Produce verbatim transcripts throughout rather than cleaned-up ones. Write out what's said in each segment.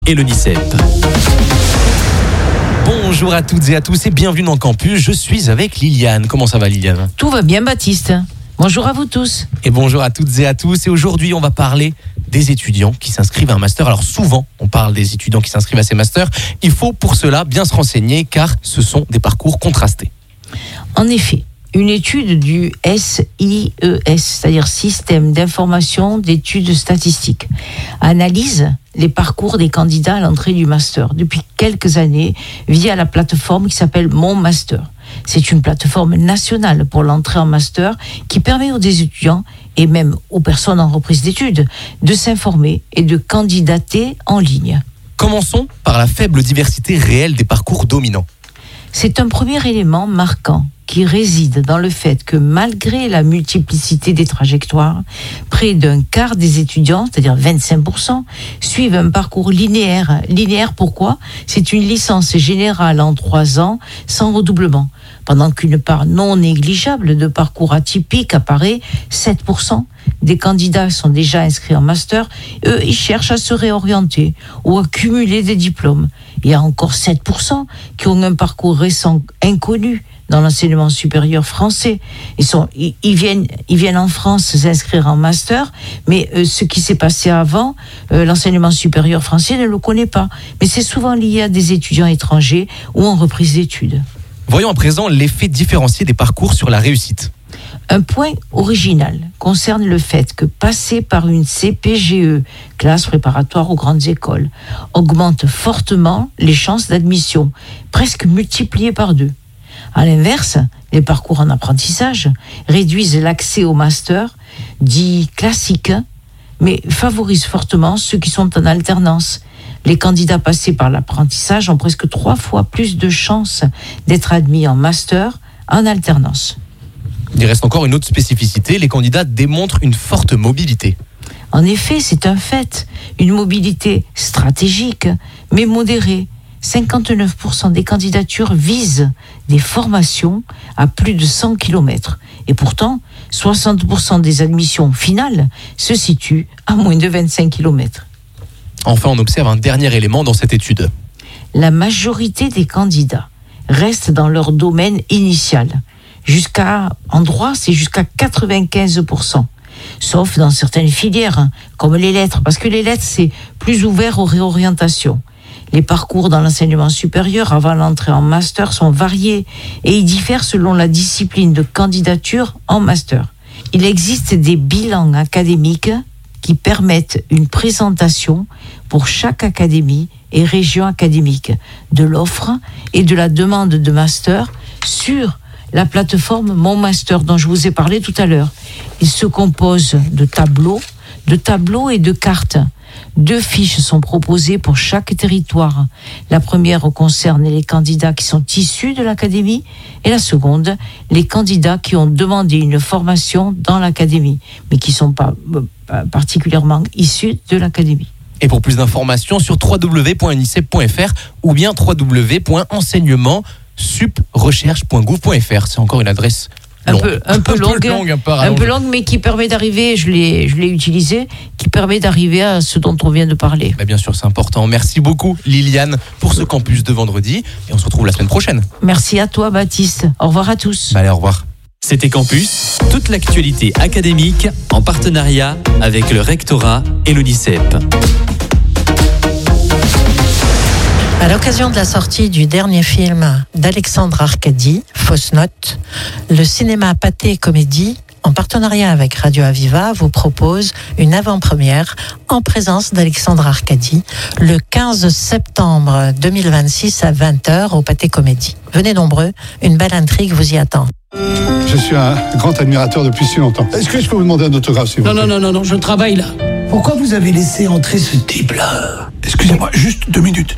et le Nicep. Bonjour à toutes et à tous et bienvenue dans Campus. Je suis avec Liliane. Comment ça va, Liliane ? Tout va bien, Baptiste. Bonjour à vous tous. Et bonjour à toutes et à tous. Et aujourd'hui, on va parler des étudiants qui s'inscrivent à un master. Alors souvent, on parle des étudiants qui s'inscrivent à ces masters. Il faut pour cela bien se renseigner car ce sont des parcours contrastés. En effet, une étude du S I E S, c'est-à-dire Système d'information d'études statistiques, analyse les parcours des candidats à l'entrée du master depuis quelques années via la plateforme qui s'appelle Mon Master. C'est une plateforme nationale pour l'entrée en master qui permet aux étudiants et même aux personnes en reprise d'études de s'informer et de candidater en ligne. Commençons par la faible diversité réelle des parcours dominants. C'est un premier élément marquant qui réside dans le fait que malgré la multiplicité des trajectoires, près d'un quart des étudiants, c'est-à-dire vingt-cinq pour cent, suivent un parcours linéaire. Linéaire pourquoi ? C'est une licence générale en trois ans sans redoublement, pendant qu'une part non négligeable de parcours atypiques apparaît, sept pour cent des candidats sont déjà inscrits en master, eux, ils cherchent à se réorienter ou à cumuler des diplômes. Il y a encore sept pour cent qui ont un parcours récent inconnu dans l'enseignement supérieur français. Ils, sont, ils, ils, viennent, ils viennent en France s'inscrire en master, mais euh, ce qui s'est passé avant, euh, l'enseignement supérieur français ne le connaît pas. Mais c'est souvent lié à des étudiants étrangers ou en reprise d'études. Voyons à présent l'effet différencié des parcours sur la réussite. Un point original concerne le fait que passer par une C P G E, classe préparatoire aux grandes écoles, augmente fortement les chances d'admission, presque multipliées par deux. À l'inverse, les parcours en apprentissage réduisent l'accès au master, dit classique, mais favorisent fortement ceux qui sont en alternance. Les candidats passés par l'apprentissage ont presque trois fois plus de chances d'être admis en master en alternance. Il reste encore une autre spécificité, les candidats démontrent une forte mobilité. En effet, c'est un fait, une mobilité stratégique, mais modérée. cinquante-neuf pour cent des candidatures visent des formations à plus de cent kilomètres. Et pourtant, soixante pour cent des admissions finales se situent à moins de vingt-cinq kilomètres. Enfin, on observe un dernier élément dans cette étude. La majorité des candidats restent dans leur domaine initial. Jusqu'à, en droit, c'est jusqu'à quatre-vingt-quinze pour cent. Sauf dans certaines filières, comme les lettres, parce que les lettres, c'est plus ouvert aux réorientations. Les parcours dans l'enseignement supérieur avant l'entrée en master sont variés et ils diffèrent selon la discipline de candidature en master. Il existe des bilans académiques qui permettent une présentation pour chaque académie et région académique de l'offre et de la demande de master sur la plateforme Mon Master dont je vous ai parlé tout à l'heure. Il se compose de tableaux, de tableaux et de cartes. Deux fiches sont proposées pour chaque territoire. La première concerne les candidats qui sont issus de l'académie et la seconde, les candidats qui ont demandé une formation dans l'académie, mais qui ne sont pas particulièrement issus de l'académie. Et pour plus d'informations sur w w w point unicep point f r ou bien w w w point enseignement sup recherche point gouv point f r. C'est encore une adresse un longue. peu, un peu un longue, peu longue, un peu, un peu longue, mais qui permet d'arriver, je l'ai, je l'ai utilisé, qui permet d'arriver à ce dont on vient de parler. Bah bien sûr, c'est important. Merci beaucoup, Liliane, pour ce campus de vendredi. Et on se retrouve la semaine prochaine. Merci à toi, Baptiste. Au revoir à tous. Bah allez, au revoir. C'était Campus, toute l'actualité académique en partenariat avec le rectorat et le Nicep. À l'occasion de la sortie du dernier film d'Alexandre Arcadi, Fausse Note, le cinéma Pathé Comédie, en partenariat avec Radio Aviva, vous propose une avant-première en présence d'Alexandre Arcadi le quinze septembre deux mille vingt-six à vingt heures au Pathé Comédie. Venez nombreux, une belle intrigue vous y attend. Je suis un grand admirateur depuis si longtemps. Est-ce que je peux vous demander un autographe, s'il vous plaît ? Non, non, non, non, non, je travaille là. Pourquoi vous avez laissé entrer ce type-là ? Excusez-moi, juste deux minutes.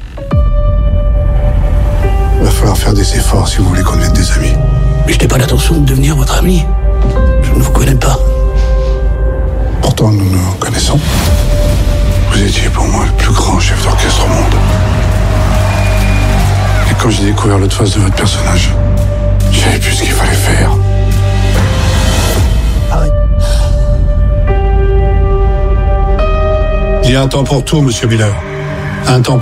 Il va falloir faire des efforts si vous voulez qu'on devienne des amis. Mais je n'ai pas l'intention de devenir votre ami. Je ne vous connais pas. Pourtant, nous nous connaissons. Vous étiez pour moi le plus grand chef d'orchestre au monde. Et quand j'ai découvert l'autre face de votre personnage, je savais plus ce qu'il fallait faire. Arrête. Il y a un temps pour tout, monsieur Miller. Un temps